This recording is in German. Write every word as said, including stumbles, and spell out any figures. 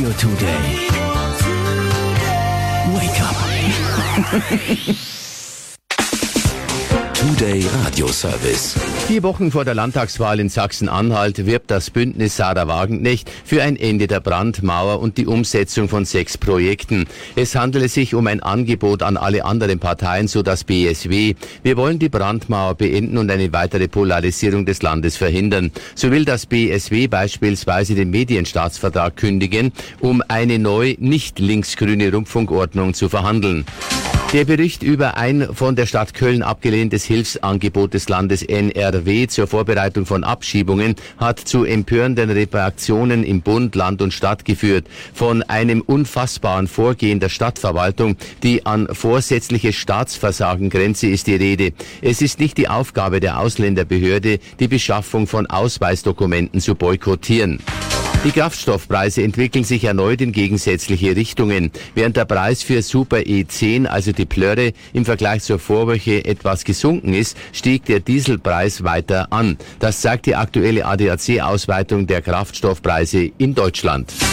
Radio Today. Wake up. Today Radio Service. Vier Wochen vor der Landtagswahl in Sachsen-Anhalt wirbt das Bündnis Sarah Wagenknecht für ein Ende der Brandmauer und die Umsetzung von sechs Projekten. Es handele sich um ein Angebot an alle anderen Parteien, so das B S W. Wir wollen die Brandmauer beenden und eine weitere Polarisierung des Landes verhindern. So will das B S W beispielsweise den Medienstaatsvertrag kündigen, um eine neu nicht linksgrüne Rundfunkordnung zu verhandeln. Der Bericht über ein von der Stadt Köln abgelehntes Hilfsangebot des Landes N R W zur Vorbereitung von Abschiebungen hat zu empörenden Reaktionen im Bund, Land und Stadt geführt. Von einem unfassbaren Vorgehen der Stadtverwaltung, die an vorsätzliches Staatsversagen grenze, ist die Rede. Es ist nicht die Aufgabe der Ausländerbehörde, die Beschaffung von Ausweisdokumenten zu boykottieren. Die Kraftstoffpreise entwickeln sich erneut in gegensätzliche Richtungen. Während der Preis für Super E zehn, also die Plörre, im Vergleich zur Vorwoche etwas gesunken ist, stieg der Dieselpreis weiter an. Das zeigt die aktuelle A D A C-Ausweitung der Kraftstoffpreise in Deutschland.